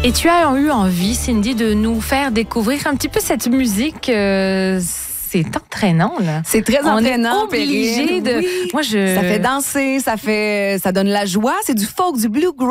Et tu as eu envie, Cindy, de nous faire découvrir un petit peu cette musique. C'est entraînant, là. C'est très entraînant, On est obligé Perrine. de... Oui. Moi, Ça fait danser, ça donne la joie. C'est du folk, du bluegrass.